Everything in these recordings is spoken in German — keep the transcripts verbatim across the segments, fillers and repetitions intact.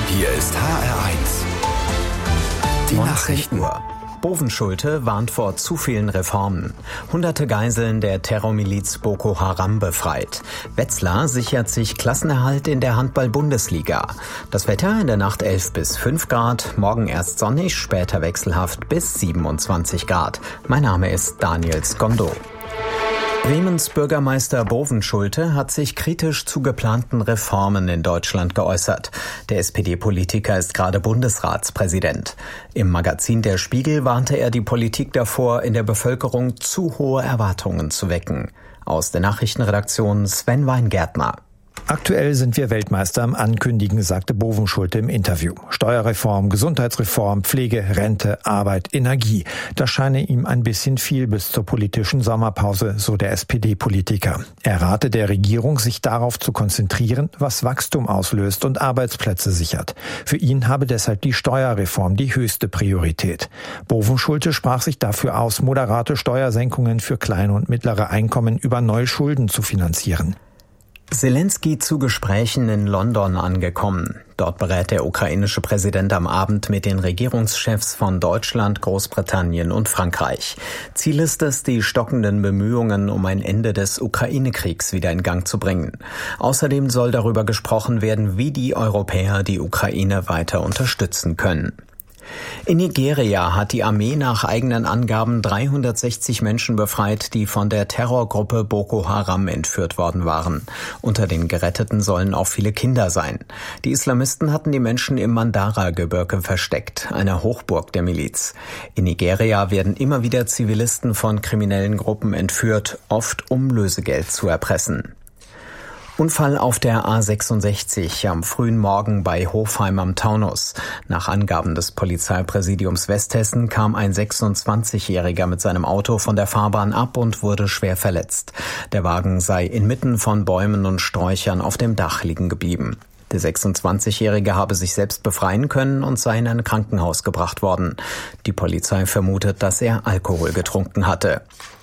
Hier ist H R eins. Die Nachrichten. Uhr. Bovenschulte warnt vor zu vielen Reformen. Hunderte Geiseln der Terrormiliz Boko Haram befreit. Wetzlar sichert sich Klassenerhalt in der Handball-Bundesliga. Das Wetter in der Nacht elf bis fünf Grad, morgen erst sonnig, später wechselhaft bis siebenundzwanzig Grad. Mein Name ist Daniel Skondo. Bremens Bürgermeister Bovenschulte hat sich kritisch zu geplanten Reformen in Deutschland geäußert. Der S P D-Politiker ist gerade Bundesratspräsident. Im Magazin Der Spiegel warnte er die Politik davor, in der Bevölkerung zu hohe Erwartungen zu wecken. Aus der Nachrichtenredaktion Sven Weingärtner. Aktuell sind wir Weltmeister am Ankündigen, sagte Bovenschulte im Interview. Steuerreform, Gesundheitsreform, Pflege, Rente, Arbeit, Energie. Das scheine ihm ein bisschen viel bis zur politischen Sommerpause, so der S P D-Politiker. Er rate der Regierung, sich darauf zu konzentrieren, was Wachstum auslöst und Arbeitsplätze sichert. Für ihn habe deshalb die Steuerreform die höchste Priorität. Bovenschulte sprach sich dafür aus, moderate Steuersenkungen für kleine und mittlere Einkommen über neue Schulden zu finanzieren. Zelensky zu Gesprächen in London angekommen. Dort berät der ukrainische Präsident am Abend mit den Regierungschefs von Deutschland, Großbritannien und Frankreich. Ziel ist es, die stockenden Bemühungen um ein Ende des Ukraine-Kriegs wieder in Gang zu bringen. Außerdem soll darüber gesprochen werden, wie die Europäer die Ukraine weiter unterstützen können. In Nigeria hat die Armee nach eigenen Angaben dreihundertsechzig Menschen befreit, die von der Terrorgruppe Boko Haram entführt worden waren. Unter den Geretteten sollen auch viele Kinder sein. Die Islamisten hatten die Menschen im Mandara-Gebirge versteckt, einer Hochburg der Miliz. In Nigeria werden immer wieder Zivilisten von kriminellen Gruppen entführt, oft um Lösegeld zu erpressen. Unfall auf der A sechsundsechzig am frühen Morgen bei Hofheim am Taunus. Nach Angaben des Polizeipräsidiums Westhessen kam ein sechsundzwanzigjähriger mit seinem Auto von der Fahrbahn ab und wurde schwer verletzt. Der Wagen sei inmitten von Bäumen und Sträuchern auf dem Dach liegen geblieben. Der sechsundzwanzigjährige habe sich selbst befreien können und sei in ein Krankenhaus gebracht worden. Die Polizei vermutet, dass er Alkohol getrunken hatte.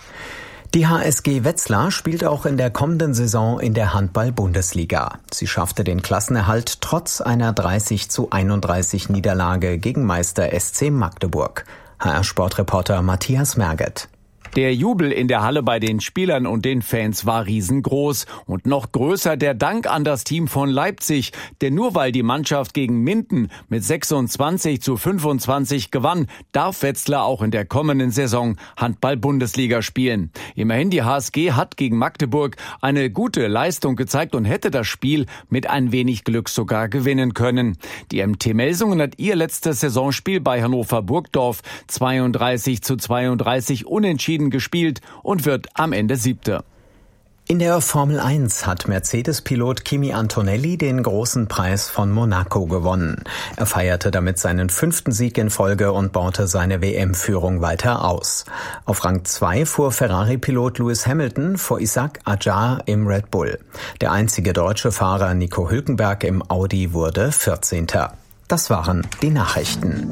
Die H S G Wetzlar spielt auch in der kommenden Saison in der Handball-Bundesliga. Sie schaffte den Klassenerhalt trotz einer dreißig zu einunddreißig Niederlage gegen Meister S C Magdeburg. H R-Sportreporter Matthias Merget. Der Jubel in der Halle bei den Spielern und den Fans war riesengroß. Und noch größer der Dank an das Team von Leipzig. Denn nur weil die Mannschaft gegen Minden mit sechsundzwanzig zu fünfundzwanzig gewann, darf Wetzlar auch in der kommenden Saison Handball-Bundesliga spielen. Immerhin, die H S G hat gegen Magdeburg eine gute Leistung gezeigt und hätte das Spiel mit ein wenig Glück sogar gewinnen können. Die M T Melsungen hat ihr letztes Saisonspiel bei Hannover Burgdorf zweiunddreißig zu zweiunddreißig unentschieden gespielt und wird am Ende Siebter. In der Formel eins hat Mercedes-Pilot Kimi Antonelli den großen Preis von Monaco gewonnen. Er feierte damit seinen fünften Sieg in Folge und baute seine W M-Führung weiter aus. Auf Rang zwei fuhr Ferrari-Pilot Lewis Hamilton vor Isaac Adjar im Red Bull. Der einzige deutsche Fahrer Nico Hülkenberg im Audi wurde vierzehnter. Das waren die Nachrichten.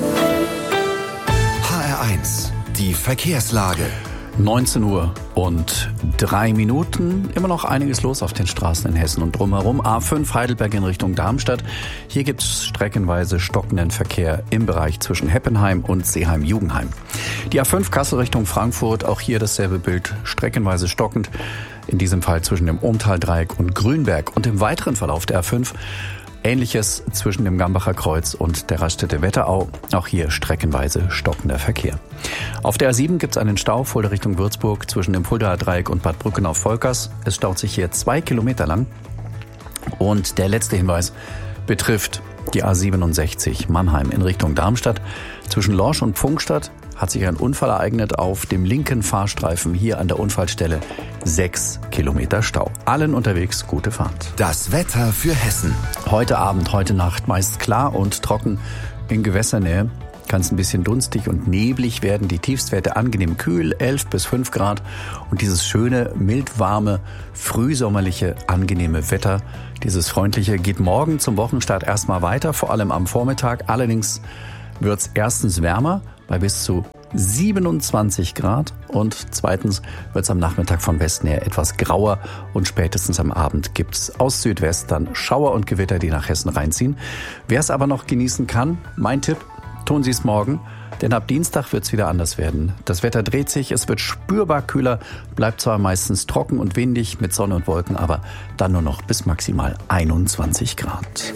H R eins. Die Verkehrslage. neunzehn Uhr und drei Minuten. Immer noch einiges los auf den Straßen in Hessen und drumherum. A fünf Heidelberg in Richtung Darmstadt. Hier gibt es streckenweise stockenden Verkehr im Bereich zwischen Heppenheim und Seeheim-Jugendheim. Die A fünf Kassel Richtung Frankfurt. Auch hier dasselbe Bild, streckenweise stockend. In diesem Fall zwischen dem Ohmtal-Dreieck und Grünberg. Und im weiteren Verlauf der A fünf Ähnliches zwischen dem Gambacher Kreuz und der Raststätte Wetterau. Auch hier streckenweise stockender Verkehr. Auf der A sieben gibt es einen Stau Fulda Richtung Würzburg zwischen dem Fuldaer Dreieck und Bad Brückenau-Volkers. Es staut sich hier zwei Kilometer lang. Und der letzte Hinweis betrifft die A siebenundsechzig Mannheim in Richtung Darmstadt. Zwischen Lorsch und Pfungstadt hat sich ein Unfall ereignet auf dem linken Fahrstreifen hier an der Unfallstelle. Sechs Kilometer Stau. Allen unterwegs gute Fahrt. Das Wetter für Hessen. Heute Abend, heute Nacht meist klar und trocken. In Gewässernähe kann es ein bisschen dunstig und neblig werden. Die Tiefstwerte angenehm kühl, elf bis fünf Grad. Und dieses schöne, mildwarme, frühsommerliche, angenehme Wetter, dieses freundliche, geht morgen zum Wochenstart erstmal weiter, vor allem am Vormittag. Allerdings wird es erstens wärmer bei bis zu siebenundzwanzig Grad. Und zweitens wird es am Nachmittag von Westen her etwas grauer und spätestens am Abend gibt es aus Südwest dann Schauer und Gewitter, die nach Hessen reinziehen. Wer es aber noch genießen kann, mein Tipp, tun Sie es morgen. Denn ab Dienstag wird es wieder anders werden. Das Wetter dreht sich, es wird spürbar kühler, bleibt zwar meistens trocken und windig mit Sonne und Wolken, aber dann nur noch bis maximal einundzwanzig Grad.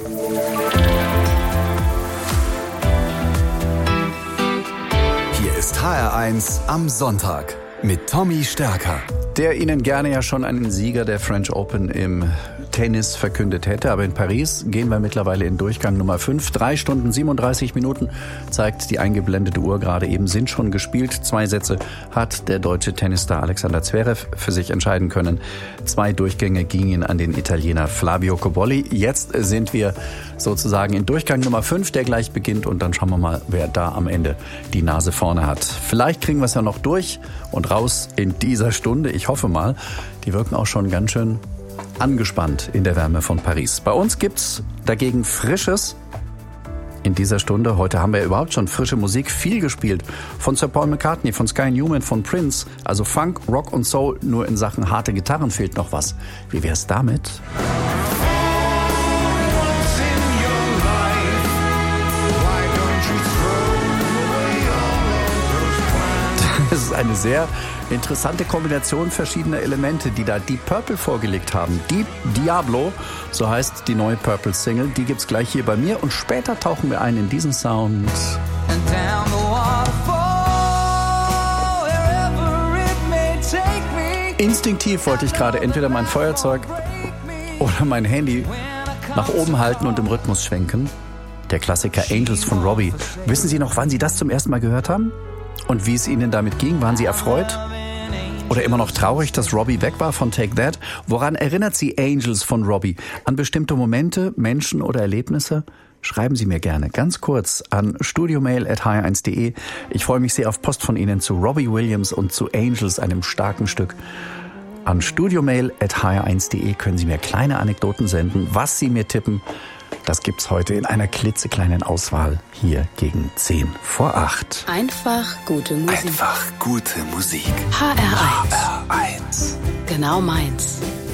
Hier ist H R eins am Sonntag mit Tommy Stärker. Der Ihnen gerne ja schon einen Sieger der French Open im Tennis verkündet hätte. Aber in Paris gehen wir mittlerweile in Durchgang Nummer fünf. Drei Stunden siebenunddreißig Minuten zeigt die eingeblendete Uhr gerade eben, sind schon gespielt. Zwei Sätze hat der deutsche Tennisstar Alexander Zverev für sich entscheiden können. Zwei Durchgänge gingen an den Italiener Flavio Cobolli. Jetzt sind wir sozusagen in Durchgang Nummer fünf, der gleich beginnt. Und dann schauen wir mal, wer da am Ende die Nase vorne hat. Vielleicht kriegen wir es ja noch durch und raus in dieser Stunde. Ich hoffe mal, die wirken auch schon ganz schön angespannt in der Wärme von Paris. Bei uns gibt's dagegen Frisches in dieser Stunde. Heute haben wir überhaupt schon frische Musik, viel gespielt. Von Sir Paul McCartney, von Sky Newman, von Prince. Also Funk, Rock und Soul, nur in Sachen harte Gitarren fehlt noch was. Wie wär's damit? Das ist eine sehr interessante Kombination verschiedener Elemente, die da Deep Purple vorgelegt haben. Deep Diablo, so heißt die neue Purple-Single. Die gibt's gleich hier bei mir und später tauchen wir ein in diesen Sound. Instinktiv wollte ich gerade entweder mein Feuerzeug oder mein Handy nach oben halten und im Rhythmus schwenken. Der Klassiker Angels von Robbie. Wissen Sie noch, wann Sie das zum ersten Mal gehört haben? Und wie es Ihnen damit ging? Waren Sie erfreut? Oder immer noch traurig, dass Robbie weg war von Take That? Woran erinnert Sie Angels von Robbie? An bestimmte Momente, Menschen oder Erlebnisse? Schreiben Sie mir gerne ganz kurz an studiomail at h r eins punkt de. Ich freue mich sehr auf Post von Ihnen zu Robbie Williams und zu Angels, einem starken Stück. An studiomail at h r eins punkt de können Sie mir kleine Anekdoten senden, was Sie mir tippen. Das gibt's heute in einer klitzekleinen Auswahl hier gegen zehn vor acht. Einfach gute Musik. Einfach gute Musik. H R eins. H R eins. Genau meins.